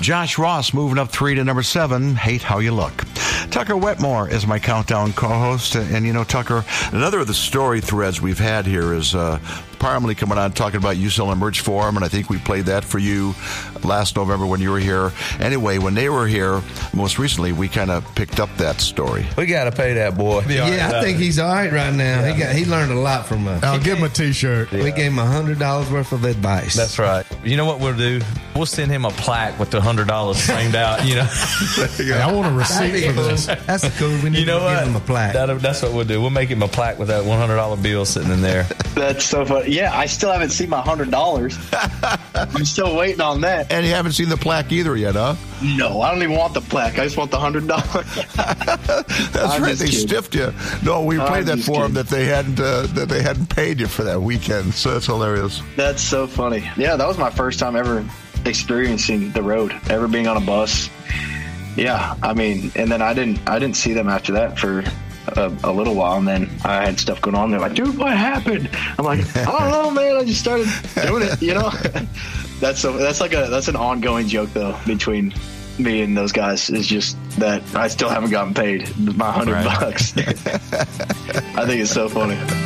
Josh Ross moving up 3 to number 7, Hate How You Look. Tucker Wetmore is my countdown co-host. And, you know, Tucker, another of the story threads we've had here is Parmalee coming on talking about UCLA Merch Forum, and I think we played that for you last November when you were here. Anyway, when they were here most recently, we kind of picked up that story. We got to pay that boy. Yeah, I think he's all right now. Yeah. He learned a lot from us. I'll give him a T-shirt. We gave him $100 worth of advice. That's right. You know what we'll do? We'll send him a plaque with the $100 framed out, you know. Hey, I want a receipt for this. That's cool. We need to give him a plaque. That's what we'll do. We'll make him a plaque with that $100 bill sitting in there. That's so funny. Yeah, I still haven't seen my $100. I'm still waiting on that. And you haven't seen the plaque either yet, huh? No, I don't even want the plaque. I just want the $100. That's right. They stiffed you. No, we played that for them that they hadn't paid you for that weekend. So that's hilarious. That's so funny. Yeah, that was my first time ever experiencing the road, ever being on a bus. Yeah, I mean, and then I didn't see them after that for a little while, and then I had stuff going on. They're like, dude, what happened? I'm like, I don't know, man. I just started doing it, you know. That's an ongoing joke though between me and those guys, is just that I still haven't gotten paid my $100. I think it's so funny.